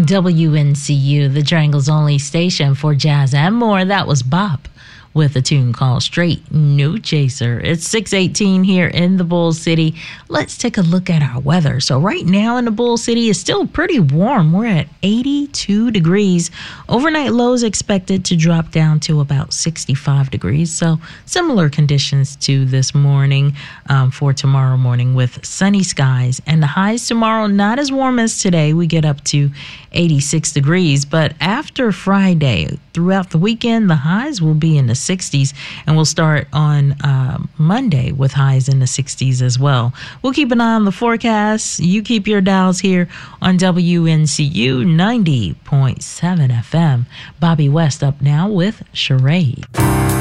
WNCU, the Triangle's only station for jazz and more. That was Bop with a tune called Straight No Chaser. It's 6:18 here in the Bull City. Let's take a look at our weather. So right now in the Bull City, it's still pretty warm. We're at 82 degrees. Overnight lows expected to drop down to about 65 degrees. So similar conditions to this morning for tomorrow morning with sunny skies. And the highs tomorrow, not as warm as today. We get up to 86 degrees. But after Friday, throughout the weekend, the highs will be in the 60s, and we'll start on Monday with highs in the 60s as well. We'll keep an eye on the forecast. You keep your dials here on WNCU 90.7 FM. Bobby West up now with Charade.